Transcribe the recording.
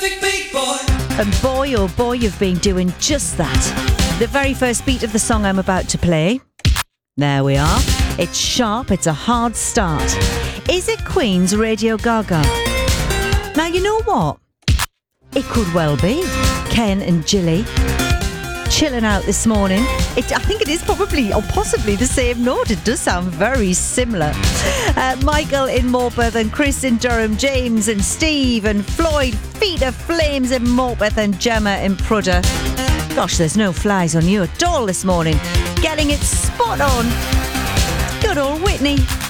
Perfect beat, boy. And boy, oh boy, you've been doing just that. The very first beat of the song I'm about to play. There we are. It's sharp, it's a hard start. Is it Queen's Radio Gaga? Now, you know what? It could well be. Ken and Jilly chilling out this morning. I think it is probably or possibly the same note. It does sound very similar. Michael in Morpeth and Chris in Durham, James and Steve and Floyd, Feet of Flames in Morpeth and Gemma in Prudder. Gosh, there's no flies on you at all this morning. Getting it spot on. Good old Whitney.